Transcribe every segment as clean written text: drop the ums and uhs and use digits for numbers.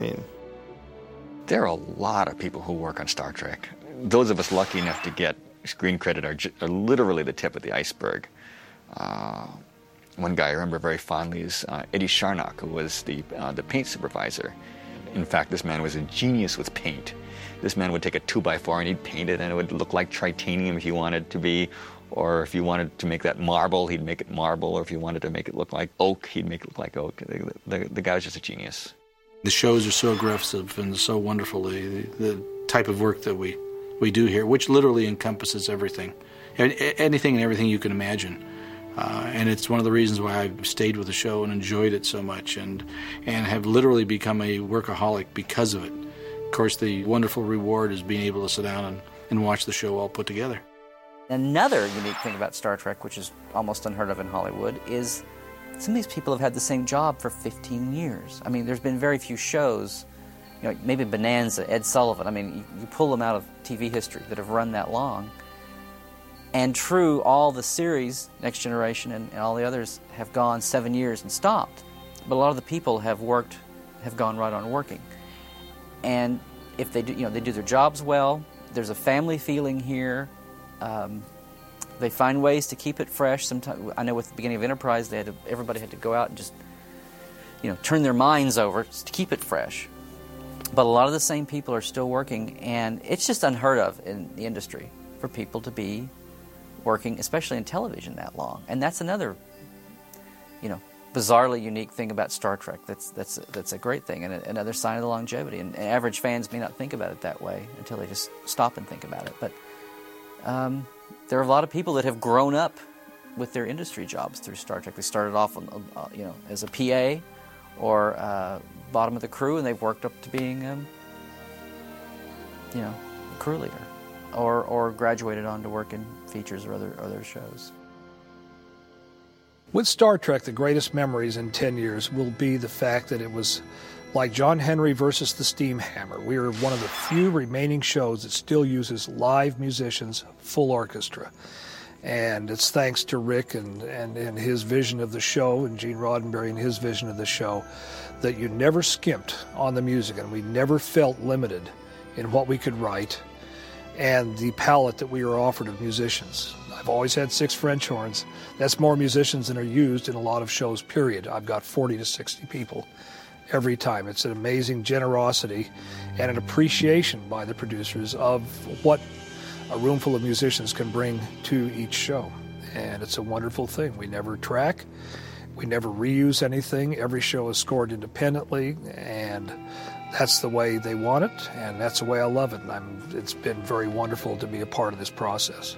mean? There are a lot of people who work on Star Trek. Those of us lucky enough to get screen credit are literally the tip of the iceberg. One guy I remember very fondly is Eddie Sharnock, who was the paint supervisor. In fact, this man was a genius with paint. This man would take a 2x4 and he'd paint it, and it would look like titanium if he wanted to be, or if you wanted to make that marble, he'd make it marble, or if you wanted to make it look like oak, he'd make it look like oak. The guy was just a genius. The shows are so aggressive and so wonderful, the type of work that we do here, which literally encompasses everything, anything and everything you can imagine. And it's one of the reasons why I've stayed with the show and enjoyed it so much, and have literally become a workaholic because of it. Of course, the wonderful reward is being able to sit down and watch the show all put together. Another unique thing about Star Trek, which is almost unheard of in Hollywood, is some of these people have had the same job for 15 years. I mean, there's been very few shows, maybe Bonanza, Ed Sullivan. I mean, you pull them out of TV history that have run that long. And true, all the series, Next Generation and all the others, have gone 7 years and stopped. But a lot of the people have gone right on working. And if they do, they do their jobs well. There's a family feeling here. They find ways to keep it fresh. Sometimes, I know with the beginning of Enterprise, everybody had to go out and just, turn their minds over to keep it fresh. But a lot of the same people are still working, and it's just unheard of in the industry for people to be working, especially in television, that long. And that's another, bizarrely unique thing about Star Trek. That's a great thing, and another sign of the longevity. And average fans may not think about it that way until they just stop and think about it. But there are a lot of people that have grown up with their industry jobs through Star Trek. They started off, as a PA or bottom of the crew, and they've worked up to being, a crew leader, or graduated on to work in features or other shows. With Star Trek, the greatest memories in 10 years will be the fact that it was like John Henry versus the Steam Hammer. We are one of the few remaining shows that still uses live musicians, full orchestra. And it's thanks to Rick and his vision of the show, and Gene Roddenberry and his vision of the show, that you never skimped on the music, and we never felt limited in what we could write and the palette that we were offered of musicians. I've always had 6 French horns. That's more musicians than are used in a lot of shows, period. I've got 40 to 60 people every time. It's an amazing generosity and an appreciation by the producers of what a room full of musicians can bring to each show. And it's a wonderful thing. We never track. We never reuse anything. Every show is scored independently, and that's the way they want it, and that's the way I love it. And it's been very wonderful to be a part of this process.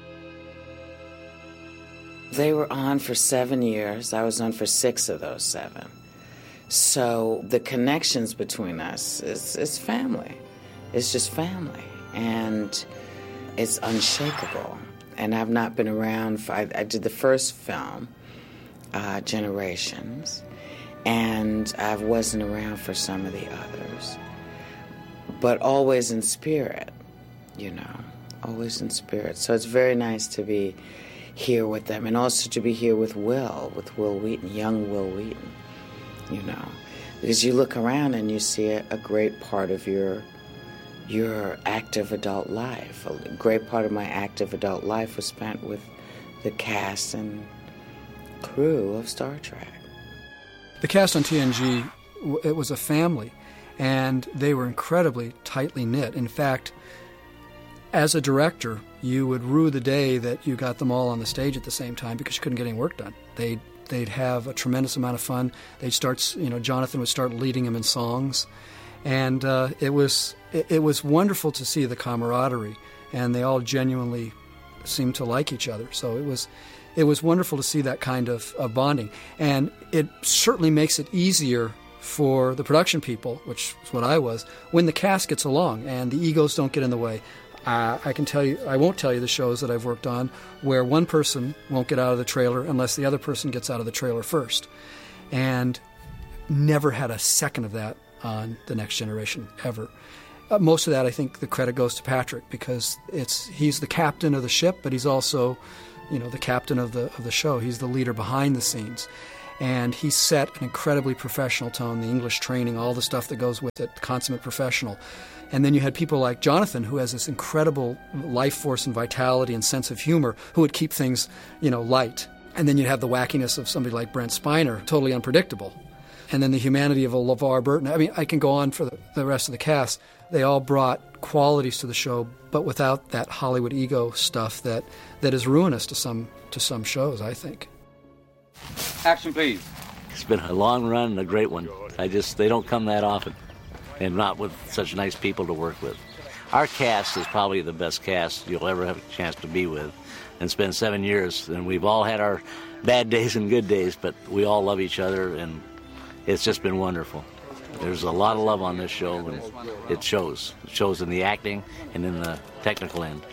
They were on for 7 years. I was on for 6 of those 7. So the connections between us is family. It's just family. And it's unshakable. And I've not been around I did the first film, Generations, and I wasn't around for some of the others. But always in spirit, always in spirit. So it's very nice to be here with them, and also to be here with Will Wheaton, young Will Wheaton, because you look around and you see a great part of your active adult life. A great part of my active adult life was spent with the cast and crew of Star Trek. The cast on TNG, it was a family, and they were incredibly tightly knit. In fact, as a director, you would rue the day that you got them all on the stage at the same time because you couldn't get any work done. They'd have a tremendous amount of fun. They'd start, Jonathan would start leading them in songs, and it was wonderful to see the camaraderie, and they all genuinely seemed to like each other. So it was wonderful to see that kind of bonding, and it certainly makes it easier for the production people, which is what I was, when the cast gets along and the egos don't get in the way. I can tell you, I won't tell you the shows that I've worked on where one person won't get out of the trailer unless the other person gets out of the trailer first. And never had a second of that on The Next Generation, ever. Most of that, I think the credit goes to Patrick, because he's the captain of the ship, but he's also, the captain of the show. He's the leader behind the scenes. And he set an incredibly professional tone, the English training, all the stuff that goes with it, consummate professional. And then you had people like Jonathan, who has this incredible life force and vitality and sense of humor, who would keep things, light. And then you'd have the wackiness of somebody like Brent Spiner, totally unpredictable. And then the humanity of a LeVar Burton. I mean, I can go on for the rest of the cast. They all brought qualities to the show, but without that Hollywood ego stuff that is ruinous to some shows, I think. Action, please. It's been a long run and a great one. They don't come that often, and not with such nice people to work with. Our cast is probably the best cast you'll ever have a chance to be with, and spend 7 years. And we've all had our bad days and good days, but we all love each other, and it's just been wonderful. There's a lot of love on this show, and it shows. It shows in the acting and in the technical end.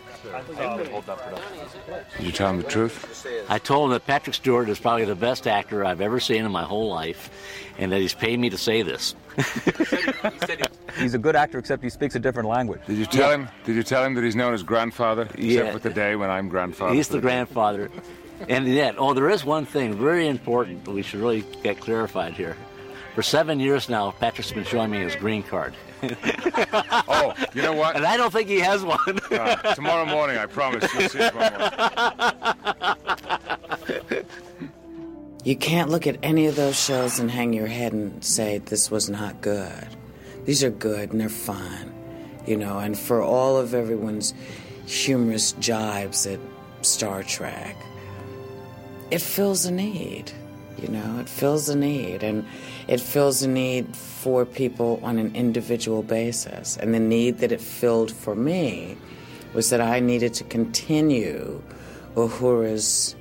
Did you tell him the truth? I told him that Patrick Stewart is probably the best actor I've ever seen in my whole life, and that he's paid me to say this. He's a good actor, except he speaks a different language. Did you tell him? Did you tell him that he's known as grandfather? Yeah. Except for the day when I'm grandfather. He's the grandfather. And yet, there is one thing very important that we should really get clarified here. For 7 years now, Patrick's been showing me his green card. Oh, you know what? And I don't think he has one. Tomorrow morning, I promise, you'll see it one more. You can't look at any of those shows and hang your head and say, this was not good. These are good and they're fun, and for all of everyone's humorous jibes at Star Trek, it fills a need. It fills a need, and it fills a need for people on an individual basis. And the need that it filled for me was that I needed to continue Uhura's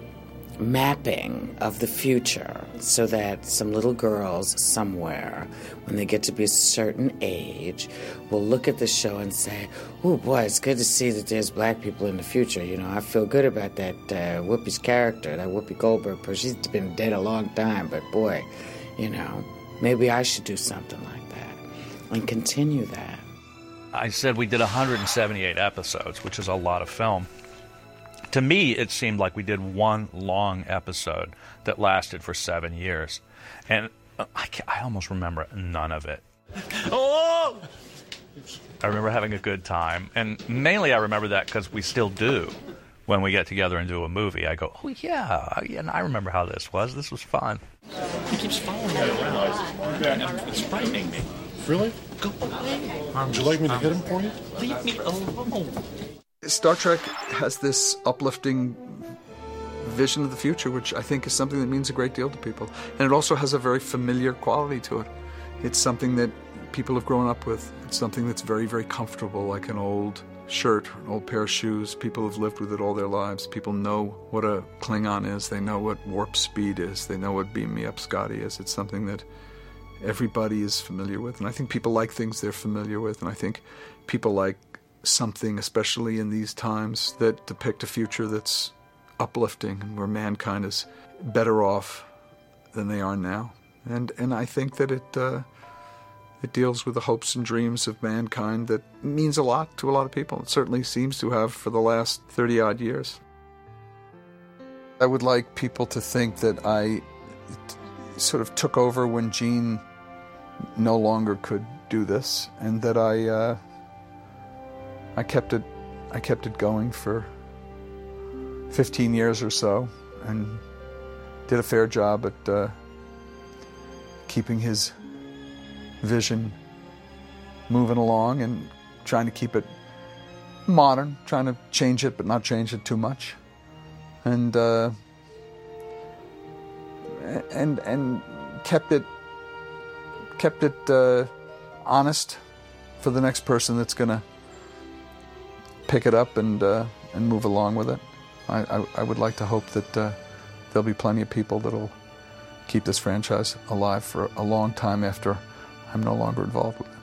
mapping of the future so that some little girls somewhere, when they get to be a certain age, will look at the show and say, oh boy, it's good to see that there's black people in the future. I feel good about that Whoopi's character, that Whoopi Goldberg. She's been dead a long time, but boy, maybe I should do something like that and continue that. I said we did 178 episodes, which is a lot of film. To me, it seemed like we did one long episode that lasted for 7 years. And I almost remember none of it. Oh! I remember having a good time. And mainly I remember that because we still do. When we get together and do a movie, I go, oh, yeah, and I remember how this was. This was fun. He keeps following me around. And it's frightening me. Really? Go away. Would you like me to hit him for you? Leave me alone. Star Trek has this uplifting vision of the future, which I think is something that means a great deal to people. And it also has a very familiar quality to it. It's something that people have grown up with. It's something that's very, very comfortable, like an old shirt, an old pair of shoes. People have lived with it all their lives. People know what a Klingon is. They know what warp speed is. They know what beam me up Scotty is. It's something that everybody is familiar with. And I think people like things they're familiar with. And I think people like something, especially in these times, that depict a future that's uplifting and where mankind is better off than they are now. And I think that it deals with the hopes and dreams of mankind that means a lot to a lot of people. It certainly seems to have for the last 30-odd years. I would like people to think that I sort of took over when Gene no longer could do this, and that I kept it going for 15 years or so, and did a fair job at keeping his vision moving along and trying to keep it modern, trying to change it but not change it too much, and kept it honest for the next person that's going to pick it up and move along with it. I would like to hope that there'll be plenty of people that'll keep this franchise alive for a long time after I'm no longer involved with it.